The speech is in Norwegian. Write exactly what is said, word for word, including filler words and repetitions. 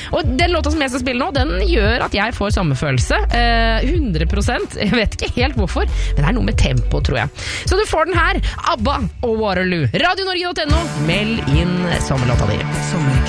Og den låta som jeg skal spille nå, den gjør at jeg får samme følelse. Eh, hundre prosent. Jeg vet ikke helt hvorfor, men det er noe med tempo, tror jeg. Så du får den her, ABBA og Waterloo. radio norge punktum no, meld inn sommerlåta di. Sommer.